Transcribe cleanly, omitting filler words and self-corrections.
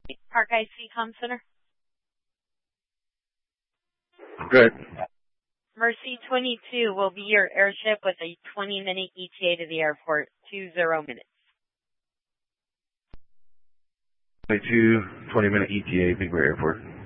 Park IC Com Center. Good. Mercy 22 will be your airship with a 20-minute ETA to the airport, 20 minutes. 20-minute ETA, Big Bear Airport.